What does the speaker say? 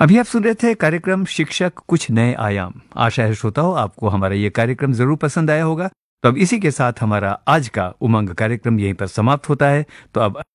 अभी आप सुन रहे थे कार्यक्रम शिक्षक कुछ नए आयाम। आशा है श्रोताओं आपको हमारा ये कार्यक्रम जरूर पसंद आया होगा। तो अब इसी के साथ हमारा आज का उमंग कार्यक्रम यहीं पर समाप्त होता है। तो अब